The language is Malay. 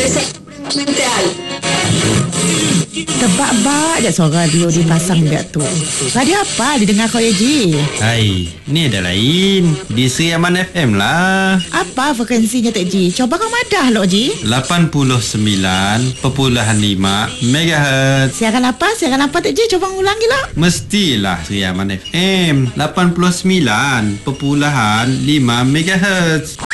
mental. Tebak-bak je suara radio dipasang dia tu. Radio apa didengar kau ya, Ji? Hai, ni ada lain. Di Sri Aman FM lah. Apa frekuensinya, Tok Ji? Coba kau madah, Lok Ji. 89.5 MHz. Siaran apa, Tok Ji? Coba ulangi, Lok. Mestilah Sri Aman FM 89.5 MHz.